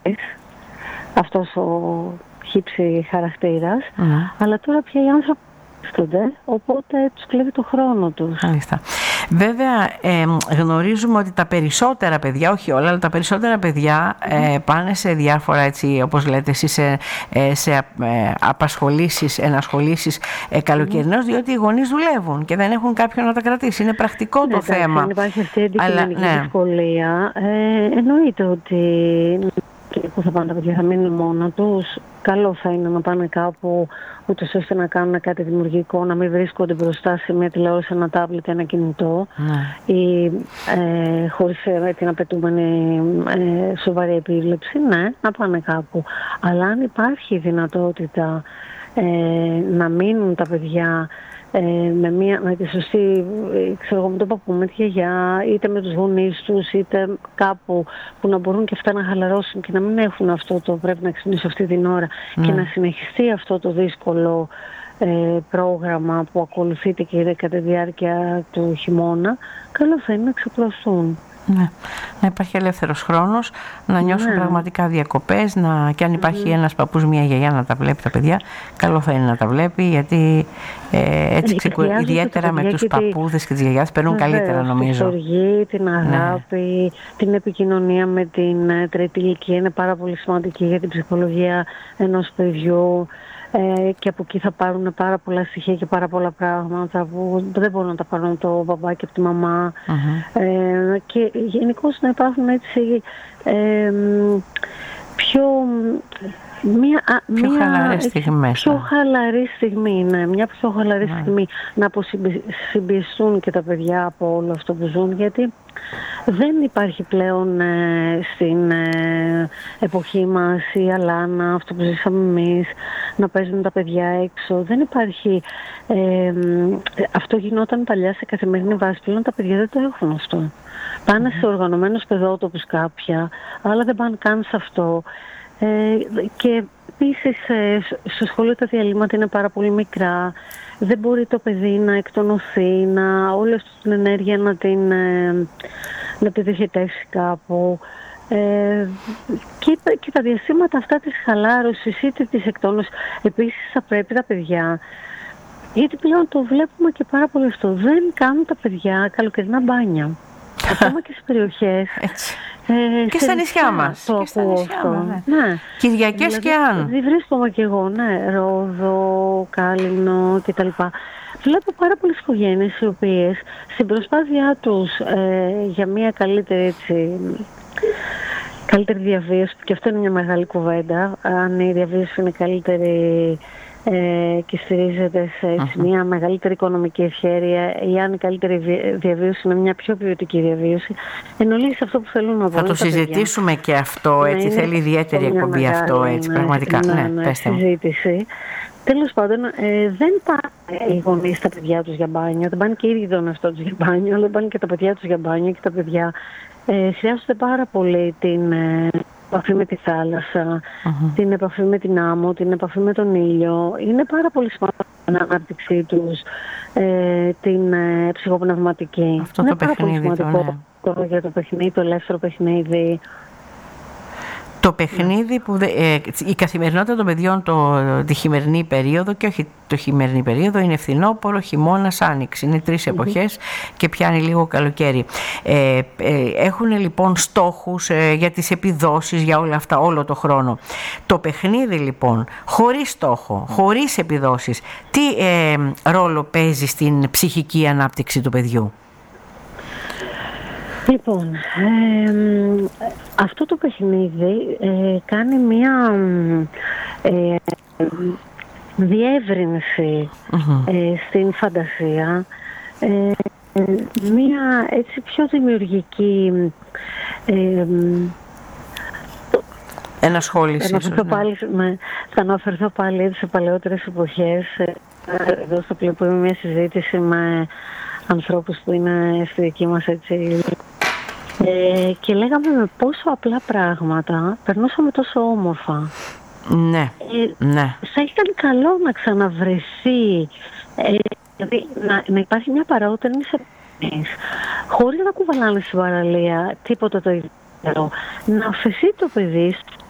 αυτός ο χύψη χαρακτήρας, αλλά τώρα πια οι άνθρωποι βρίσκονται, οπότε τους κλέβει το χρόνο τους. Μάλιστα. Βέβαια γνωρίζουμε ότι τα περισσότερα παιδιά, όχι όλα, αλλά τα περισσότερα παιδιά πάνε σε διάφορα, έτσι όπως λέτε εσείς, σε απασχολήσεις, ενασχολήσεις καλοκαιρινές, διότι οι γονείς δουλεύουν και δεν έχουν κάποιον να τα κρατήσει. Είναι πρακτικό το θέμα. Αν υπάρχει αυτή η αντικειμενική δυσκολία, εννοείται ότι που θα πάνε τα παιδιά, θα μείνουν μόνα τους. Καλό θα είναι να πάνε κάπου ούτως ώστε να κάνουν κάτι δημιουργικό, να μην βρίσκονται μπροστά σε μια τηλεόραση, ένα τάμπλετ, ένα κινητό ή χωρίς την απαιτούμενη σοβαρή επίληψη. Ναι, να πάνε κάπου. Αλλά αν υπάρχει δυνατότητα να μείνουν τα παιδιά με τη σωστή, ξέρω εγώ, με τον παππού, με τη γιαγιά, είτε με τους γονείς τους, είτε κάπου που να μπορούν και αυτά να χαλαρώσουν και να μην έχουν αυτό το πρέπει να ξυπνήσω αυτή την ώρα και να συνεχιστεί αυτό το δύσκολο πρόγραμμα που ακολουθείται και κατά τη διάρκεια του χειμώνα, καλό θα είναι να ξεπλωθούν. Ναι, να υπάρχει ελεύθερος χρόνος, να νιώσουν πραγματικά διακοπές, και αν υπάρχει ένας παππούς, μια γιαγιά να τα βλέπει τα παιδιά, καλό θα είναι να τα βλέπει, γιατί έτσι ιδιαίτερα με τους παππούδες και τις γιαγιάς περνούν καλύτερα, νομίζω. Την οργή, την αγάπη, την επικοινωνία με την τρίτη ηλικία είναι πάρα πολύ σημαντική για την ψυχολογία ενός παιδιού. Και από εκεί θα πάρουν πάρα πολλά στοιχεία και πάρα πολλά πράγματα που δεν μπορούν να τα πάρουν το μπαμπά και από τη μαμά. Και γενικώς να υπάρχουν έτσι πιο χαλαρές στιγμές. Πιο χαλαρή στιγμή, ναι, μια πιο χαλαρή στιγμή να αποσυμπιεστούν και τα παιδιά από όλο αυτό που ζουν, γιατί δεν υπάρχει πλέον στην εποχή μας η αλάνα, αυτό που ζήσαμε εμείς, να παίζουν τα παιδιά έξω. Δεν υπάρχει, αυτό γινόταν παλιά σε καθημερινή βάση, πλέον τα παιδιά δεν το έχουν αυτό. Πάνε σε οργανωμένους παιδότοπους κάποια, αλλά δεν πάνε καν σε αυτό. Και επίσης στο σχολείο τα διαλύματα είναι πάρα πολύ μικρά. Δεν μπορεί το παιδί να εκτονωθεί, όλη αυτή την ενέργεια να τη διοχετεύσει κάπου. Και τα διαστήματα αυτά της χαλάρωσης είτε της εκτόνωσης, επίσης θα πρέπει τα παιδιά, γιατί πλέον το βλέπουμε και πάρα πολύ αυτό, δεν κάνουν τα παιδιά καλοκαιρινά μπάνια. Ακόμα και στις περιοχές. Και στα νησιά μας. Το ακούω αυτό. Ναι. Κυριακές και αν. Δεν βρίσκομαι κι εγώ, ναι. Ρόδο, Κάλυμνο κτλ. Βλέπω πάρα πολλές οικογένειες οι οποίες στην προσπάθειά τους για μια καλύτερη διαβίωση, και αυτό είναι μια μεγάλη κουβέντα, αν η διαβίωση είναι καλύτερη και στηρίζεται σε μια μεγαλύτερη οικονομική ευχέρεια, ή αν η καλύτερη διαβίωση είναι μια πιο ποιοτική διαβίωση. Εν ολίγης αυτό που θέλουν να πω. Θα το συζητήσουμε και αυτό, έτσι, θέλει ιδιαίτερη εκπομπή αυτό, έτσι, πραγματικά. Ναι, συζήτηση. Τέλος πάντων, δεν πάνε οι γονείς τα παιδιά τους για μπάνιο, δεν πάνε και οι ίδιοι τον εαυτό τους για μπάνιο, αλλά πάνε και τα παιδιά τους για μπάνιο, και τα παιδιά χρειάζονται πάρα πολύ την επαφή με τη θάλασσα, την επαφή με την άμμο, την επαφή με τον ήλιο. Είναι πάρα πολύ σημαντικό την ανάπτυξή τους, την ψυχοπνευματική. Αυτό είναι το πάρα παιχνίδι πολύ σημαντικό για το παιχνίδι, το ελεύθερο παιχνίδι. Το παιχνίδι που η καθημερινότητα των παιδιών τη χειμερινή περίοδο, και όχι το χειμερινή περίοδο, είναι φθινόπωρο, χειμώνας, άνοιξη. Είναι 3 εποχές και πιάνει λίγο καλοκαίρι. Έχουν λοιπόν στόχους για τις επιδόσεις, για όλα αυτά, όλο το χρόνο. Το παιχνίδι λοιπόν, χωρίς στόχο, χωρίς επιδόσεις, τι ρόλο παίζει στην ψυχική ανάπτυξη του παιδιού? Λοιπόν, αυτό το παιχνίδι κάνει μία διεύρυνση στην φαντασία, μία έτσι πιο δημιουργική ενασχόληση. Θα αναφερθώ πάλι σε παλαιότερες εποχές. Εδώ στο πλοίο που είμαι μια συζήτηση με ανθρώπους που είναι στη δική μας έτσι, και λέγαμε με πόσο απλά πράγματα περνούσαμε τόσο όμορφα. Ναι, ναι. Θα ήταν καλό να ξαναβρεθεί, δηλαδή να υπάρχει μια παραότερη επαφή, χωρίς να κουβαλάνε στην παραλία τίποτα το ιδιαίτερο. Να αφαιθεί το παιδί